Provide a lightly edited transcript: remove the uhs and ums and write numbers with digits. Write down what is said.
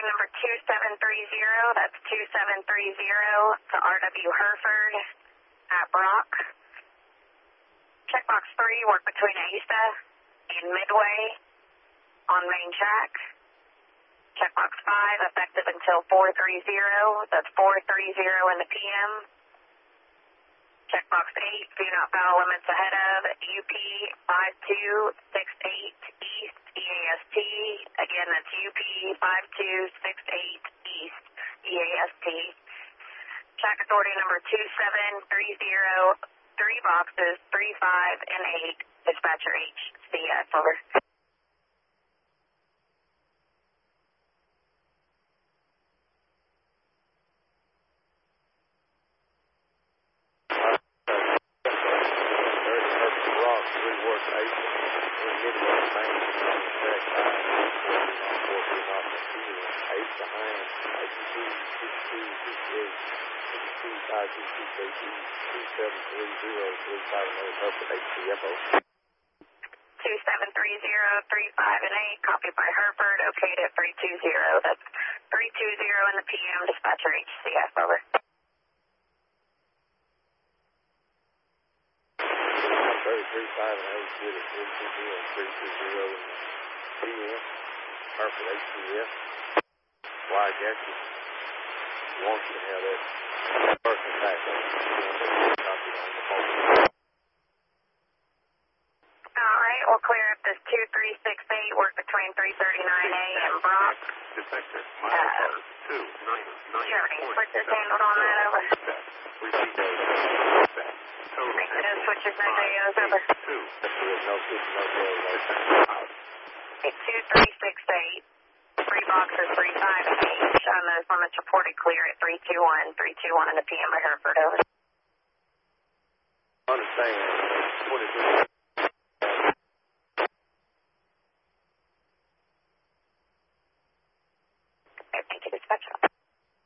number 2730, that's 2730 to RW Hereford at Brock. Checkbox 3, work between Asa and Midway on main track. Checkbox 5, effective until 430, that's 430 in the PM. Checkbox 8, do not foul limits ahead of UP 5268 East EAST. Again, that's UP 5268 East EAST. Track authority number 2730, 3 boxes, 3, 5, and 8. Dispatcher HCS, over. HCFO. 2730, 3, 5, and 8, copied by Hereford, okayed at 320. That's 320 in the PM, dispatcher HCS, over. 3, 5, and 8, good at 320 and 320 in the PM, Hereford HCS. Why, Jackie, want you to have that person back on the phone. Alright, we'll clear up this 2368, work between 339A and Brock. Detector, mile mark 2, 9, 9. Jeremy, switch is handled on that, over. Repeat those. Total. No switches, no JOs, over. 2. No switch, no deal, no Out. 2368, 3 boxes, 3, 5, and 8. On those limits reported clear at 321, 321 in the PM by Hereford, over. Understand. 22. Thank you, dispatcher.